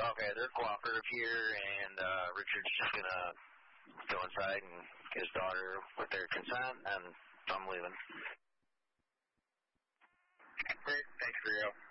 Okay, they're cooperative here, and Richard's just going to go inside and get his daughter with their consent, and I'm leaving. Great. Thanks for your help.